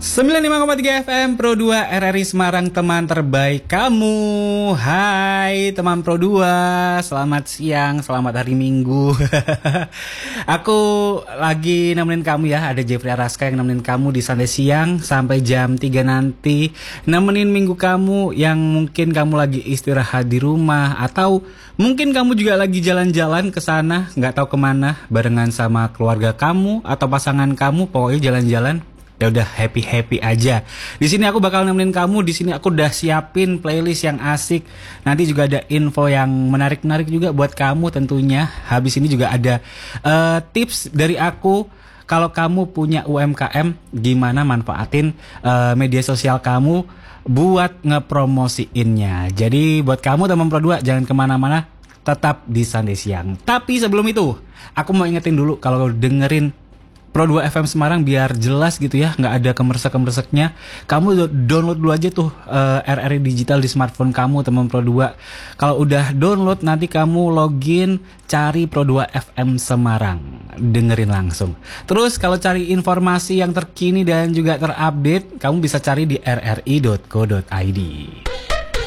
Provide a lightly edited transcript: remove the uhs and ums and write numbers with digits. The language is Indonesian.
95,3 FM Pro 2 RRI Semarang, teman terbaik kamu. Hai teman Pro 2, selamat siang, selamat hari Minggu. Aku lagi nemenin kamu ya, ada Jeffrey Araska yang nemenin kamu di Santai Siang sampai jam 3 nanti. Nemenin minggu kamu yang mungkin kamu lagi istirahat di rumah, atau mungkin kamu juga lagi jalan-jalan ke sana, nggak tahu kemana, barengan sama keluarga kamu atau pasangan kamu, pokoknya jalan-jalan. Ya udah happy aja. Di sini aku bakal nemenin kamu. Di sini aku udah siapin playlist yang asik. Nanti juga ada info yang menarik juga buat kamu tentunya. Habis ini juga ada tips dari aku. Kalau kamu punya UMKM, gimana manfaatin media sosial kamu buat ngepromosiinnya. Jadi buat kamu teman Pro 2, jangan kemana-mana, tetap di Santai Siang. Tapi sebelum itu, aku mau ingetin dulu, kalau dengerin Pro 2 FM Semarang biar jelas gitu ya, nggak ada kemersek-kemerseknya. Kamu download dulu aja tuh RRI Digital di smartphone kamu, teman Pro 2. Kalau udah download, nanti kamu login, cari Pro 2 FM Semarang, dengerin langsung. Terus kalau cari informasi yang terkini dan juga terupdate, kamu bisa cari di rri.co.id.